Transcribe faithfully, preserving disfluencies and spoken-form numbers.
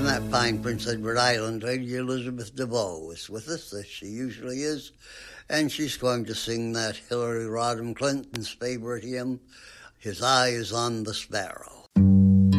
that fine Prince Edward Island, Lady Elizabeth DeVoe is with us, as she usually is, and she's going to sing that Hillary Rodham Clinton's favorite hymn, His Eye is on the Sparrow.